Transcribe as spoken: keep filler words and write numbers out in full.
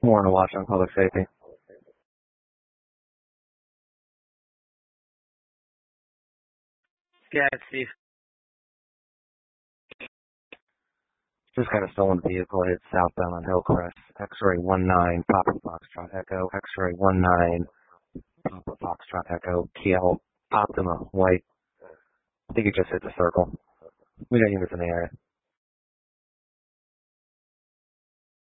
Warren to watch on public safety. Yeah, it's Steve. Just got a stolen vehicle hit southbound on Hillcrest. X-ray one nine, Papa Foxtrot Echo. X-ray one nine, Papa Foxtrot Echo. Kiel Optima, white. I think he just hit the circle. We got units in the area.